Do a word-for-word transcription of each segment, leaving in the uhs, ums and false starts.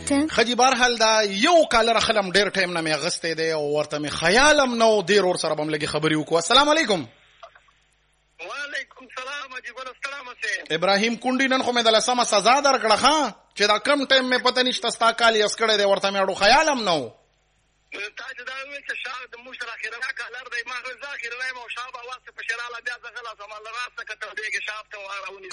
خجی بهرحال دا یو کالر خلم ډیر ټایم نه مې غسته دی او ورته مې خیالم نو ډیر ور سره بم لګي خبرې وکړو. السلام علیکم. وعلیکم سلام اجیب السلام سه ابراهیم کونډی نن خو مې د لسمه سزا درکړه ها چې دا کم ټایم مې پته نشته ستا کال یې اسکړې دی ورته مې اړو خیالم نو تاسو دا وایئ چې شاید د مشر اخیرا کالر دی ما غو ذاخر نه مو شابه واسه په شراله بیا ځغلا سمال راسته کته دیګه شافته وراونی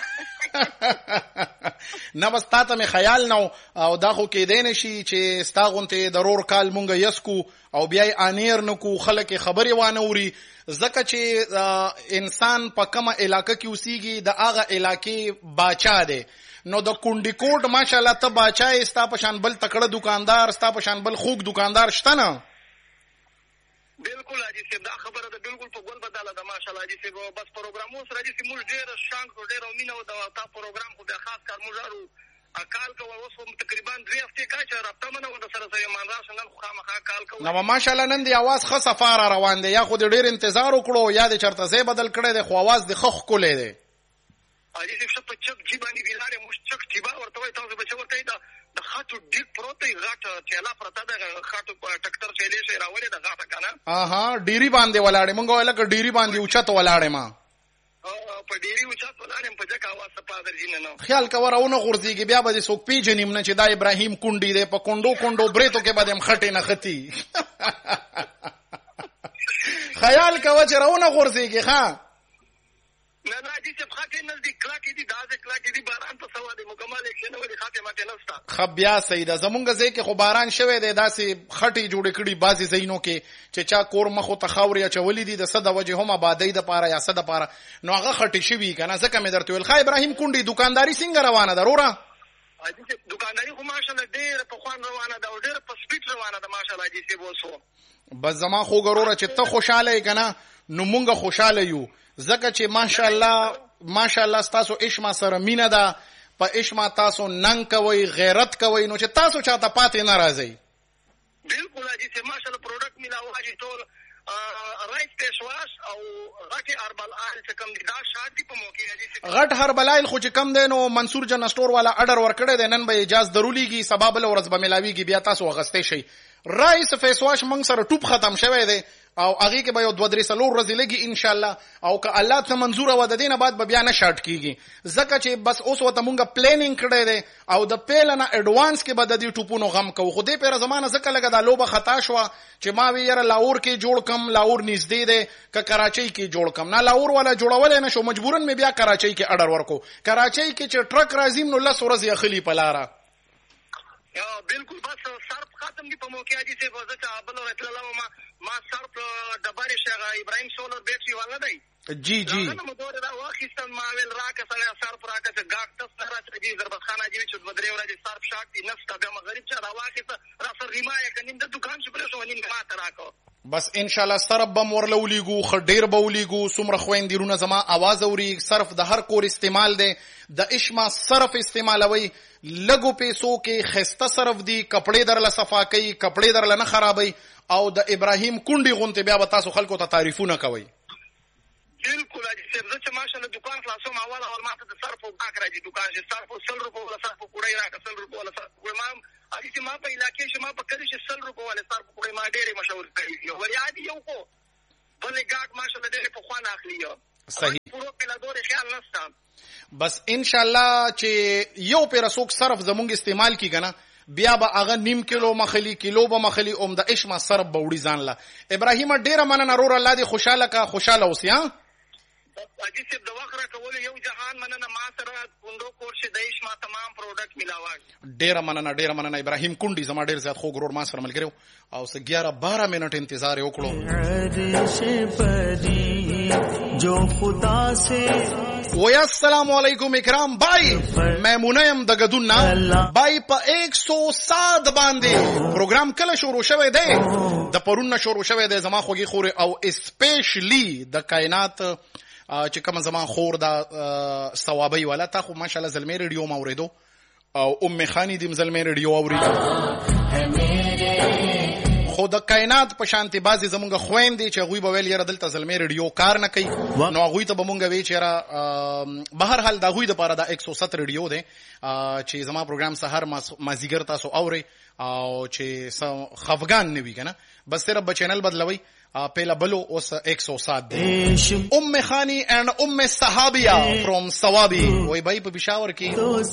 نه بس تا ته مې خیال نو او دا خو کې دی نشي چې ستا غونته ضرور کال مونږ یسکو او بیا یې انیر نکو خلک خبرې وانه وري ځکه چې انسان په کومه علاقه کې اوسېږي د هغه علاقې باچا دی. نو د کونډی کوټ ماشاءالله ته باچا یې ستا په شان بل تکړه دکاندار ستا په شان بل خوږ دکاندار شته نه؟ بالکل حاجی صاحب دا خبره ده بالکل په ګل بدله ده ماشاءالله حاجی صاحب بس پروګرامو سره حاجی صاحب موږ ډېر شانګ ډېر مینه او دا تا پروګرام خو بیا خاص کار موږ ارو کال کو اوس تقریبا درې هفته کا چې رابطه منو د سره سره مان راشه نن خو خامخا کال کو نو ماشاءالله نن دی आवाज خه سفار روان دی یا خو ډېر انتظار وکړو یا د چرته ځای بدل کړي دی خو आवाज د خخ کولې دی حاجی صاحب شپ چک جی باندې ویلاره مش چک تیبا ورته وای تاسو بچو ورته دا د خاطو ډیک پروتې غاټ چلا پرته د خاطو ټکټر چلې شي راولې د غاټه کنه اها ډيري باندې ولاړې مونږ ولکه ډيري باندې اوچت ولاړې ما په ډيري اوچت ولاړې په ځکه आवाज پادر جن نه خیال کورونه غورځيږي بیا به څوک پیژنیم نه چې دا ابراهیم کونډي دی په کونډو کونډو بریتو کې بده مخټې نه ختی خیال کوا چې راونه غورځيږي ها نه نه دې څه خاطر نزدیک کلاکې دي دازه کلاکې دي باران په سوا دي مکمل اکشن ولې خاطر ماته نستا خب بیا سیدا زمونږ ځای کې خو باران شوه دی داسې خټي جوړ کړي بازي زینو کې چې چا کور مخو تخاوري چولې دي د صد وجه هم آبادی د پاره یا صد پاره نو هغه خټي شوی کنه ځکه مې درته ویل خا ابراهیم کونډي دکانداری څنګه روانه ده وروره دکانداری خو ماشاءالله ډېر په خوان روانه ده او ډېر په سپیډ روانه ده ماشاءالله دې څه وسو بس زما خو ګوره چې ته خوشاله کنه نو مونږ خوشاله یو ځکه چې ماشاءالله ماشاءالله تاسو اشما سره مینه ده په اشما تاسو ننګ کوي غیرت کوي نو چې تاسو چاته پاتې نه راځي بالکل حاجی چې ماشاءالله پروډکټ ملاو حاجی ټول رایس پېښواش او غټي هربل آیل چې کوم دي دا شاد دي په موقع حاجی غټ هربل آیل خو چې کم دی نو منصور جن سٹور والا اډر ورکړی دی نن به اجازه ضروريږي سبب له ورځ به ملاويږي بیا تاسو غستې شي رایس فیسواش موږ سره ټوب ختم شوی دی او هغه کې به یو دوه درې سلور ورځې لګي ان شاء الله او که الله ته منظور و د دینه بعد به بیا نه شارټ کیږي ځکه چې بس اوس وته مونږه پلانینګ کړی دی او د پیلنه اډوانس کې به د دې ټوپونو غم کوو خو دې پیر زمانه ځکه لګا د لوبه خطا شو چې ما وی یره لاور کې جوړ کم لاور نږدې دی که کراچۍ کې جوړ کم نه لاور ولا جوړول نه شو مجبورن مې بیا کراچۍ کې اډر ورکو کراچۍ کې چې ټرک راځیم نو لس ورځې اخلي پلاره یا بالکل بس صرف ختم دي په موقع دي چې وځه چې ابل رسول الله ما ما صرف دباري شیخ ابراهیم سولر بیٹری والا دی جی جی نو مدور دا واخیستل ما ویل راکه سره صرف راکه چې گاټ تاسو راځي دي ضربت خانه دي چې بدري ورځي صرف شاک دي نفس دا مغرب چې را واخیسته را سره ریمایه کنیم د دکان چې پرسو ونیم ما تراکو بس ان شاء الله صرف بم ورلولیګو خډیر بولیګو سمره خوينديرونه زما आवाज اوري صرف د هر کور استعمال دی د اشما صرف استعمالوي لګو پیسو کې خسته صرف دی کپڑے درله صفا کوي کپڑے درله نه خرابوي او د ابراهیم کونډي غونته بیا به تاسو خلکو ته تعریفونه کوي بالکل اجي سر چې ماشاءالله دکان خلاصو ما والا اول ما ته صرف او اخراجي دکان چې صرف سل روپو ولا صرف کوړی راک سل روپو ولا صرف ما اجي چې ما په علاقې چې ما په کړي چې سل روپو ولا صرف کوړی ما ډېر مشهور کړی یو ولې عادي یو کو بلې ګاټ ماشاءالله ډېر په خوان اخلي یو صحیح پورو په لادور خیال نشته بس ان شاء الله چې یو پر سوک صرف زمونږ استعمال کی کنه بیا به هغه نیم کیلو مخلی کیلو به مخلی اوم د اشما صرف بوړي ځان لا ابراهیم ډیره مننه رور الله دې خوشاله کا خوشاله اوسې ها اجي چې د وخت را کول یو جهان مننه ما سره کندو کورس د اشما تمام پروډکټ ملاوه ډیره مننه ډیره مننه ابراهیم کونډي زما ډیر زیات خو ګرور ما سره ملګریو او س ग्यारह बारह منټ انتظار وکړو جو خدا سے ویا السلام علیکم اکرام بھائی میمونه يم د غدونا بھائی په ایک سو سات باندې پروګرام کله شروع شوه دی د پرون شروع شوه دی زما خوږی خور او اسپیشلی د کائنات چې کوم زما خور دا ثوابي ولا تا خو ماشاءالله زلمې ریډیو ما اوریدو او ام خانی دیم زلمې ریډیو اوریدو خو د کائنات په شانتي بعضې زمونږ خویندې چې هغوی به ویل یاره دلته زلمې ریډیو کار نه کوي نو هغوی ته به مونږ وی چې یاره به هر حال د هغوی دپاره دا ایک سو ست ریډیو دی چې زما پروګرام سهار مازدیګر تاسو اورئ او چې خفګان نه وي که نه بس صرف به چینل بدلوئ پہلا بلو اس ایک سو سات دے ام خانی اینڈ ام صحابیہ فرام صوابی وہی بھائی پہ پشاور کی